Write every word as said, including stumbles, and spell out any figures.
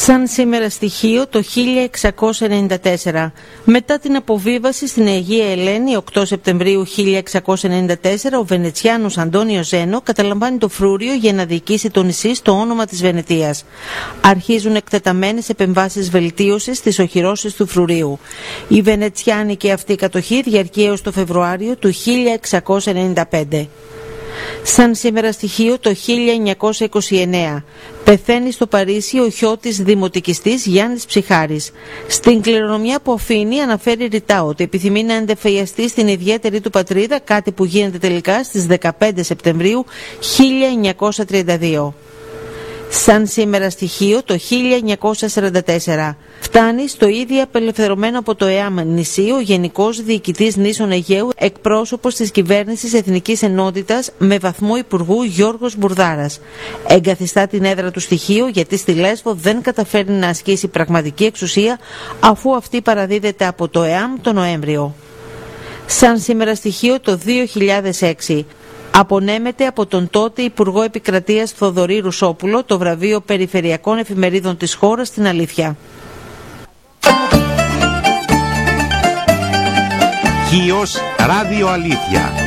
Σαν σήμερα στοιχείο το χίλια εξακόσια ενενήντα τέσσερα. Μετά την αποβίβαση στην Αιγαία Ελένη οκτώ Σεπτεμβρίου χίλια εξακόσια ενενήντα τέσσερα, ο Βενετσιάνος Αντώνιο Ζένο καταλαμβάνει το Φρούριο για να διοικήσει το νησί στο όνομα της Βενετίας. Αρχίζουν εκτεταμένες επεμβάσεις βελτίωσης στις οχυρώσεις του Φρουρίου. Η βενετσιάνικη αυτή κατοχή διαρκεί έως το Φεβρουάριο του χίλια εξακόσια ενενήντα πέντε. Σαν σήμερα στοιχείο το χίλια εννιακόσια είκοσι εννέα. Πεθαίνει στο Παρίσι ο χιώτης δημοτικιστής Γιάννης Ψυχάρης. Στην κληρονομιά που αφήνει αναφέρει ρητά ότι επιθυμεί να εντεφιαστεί στην ιδιαίτερη του πατρίδα, κάτι που γίνεται τελικά στις δεκαπέντε Σεπτεμβρίου χίλια εννιακόσια τριάντα δύο. Σαν σήμερα στοιχείο το χίλια εννιακόσια σαράντα τέσσερα. Φτάνει στο ήδη απελευθερωμένο από το ΕΑΜ νησί ο Γενικός Διοικητής Νήσων Αιγαίου, εκπρόσωπος της Κυβέρνησης Εθνικής Ενότητας με βαθμό Υπουργού Γιώργος Μπουρδάρας. Εγκαθιστά την έδρα του στοιχείου γιατί στη Λέσβο δεν καταφέρνει να ασκήσει πραγματική εξουσία αφού αυτή παραδίδεται από το ΕΑΜ το Νοέμβριο. Σαν σήμερα στοιχείο το δύο χιλιάδες έξι. Απονέμεται από τον τότε Υπουργό Επικρατείας Θοδωρή Ρουσόπουλο το βραβείο Περιφερειακών Εφημερίδων της χώρας στην Αλήθεια. Χίος Ράδιο Αλήθεια.